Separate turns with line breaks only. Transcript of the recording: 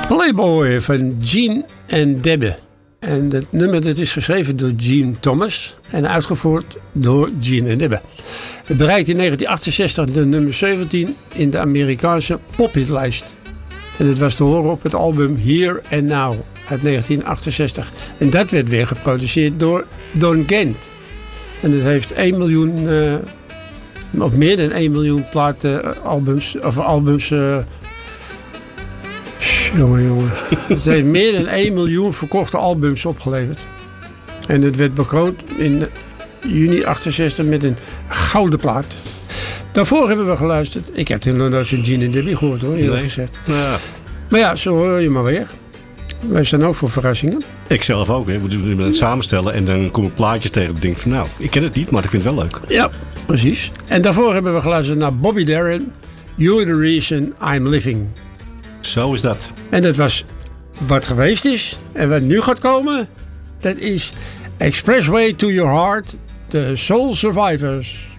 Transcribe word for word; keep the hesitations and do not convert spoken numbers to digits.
Playboy van Gene en Debbe. En het nummer dat is geschreven door Gene Thomas en uitgevoerd door Gene en Debbe. Het bereikte in negentien achtenzestig de nummer zeventien in de Amerikaanse pophitlijst. En het was te horen op het album Here and Now uit negentien achtenzestig. En dat werd weer geproduceerd door Don Kent. En het heeft één miljoen, uh, of meer dan één miljoen platen, albums, of albums... Uh, Jongen, jongen. Het heeft meer dan één miljoen verkochte albums opgeleverd. En het werd bekroond in juni achtenzestig met een gouden plaat. Daarvoor hebben we geluisterd. Ik heb het nog nooit zo'n Gene en Debbie gehoord hoor, eerlijk nee. gezegd. Ja. Maar ja, zo hoor je maar weer. Wij staan ook voor verrassingen.
Ik zelf ook. Hè. We doen het samenstellen en dan komen plaatjes tegen. Ik denk van nou, ik ken het niet, maar ik vind het wel leuk.
Ja, precies. En daarvoor hebben we geluisterd naar Bobby Darin. You're the reason I'm living.
Zo is dat.
En dat was wat geweest is. En wat nu gaat komen, dat is Expressway to Your Heart, The Soul Survivors.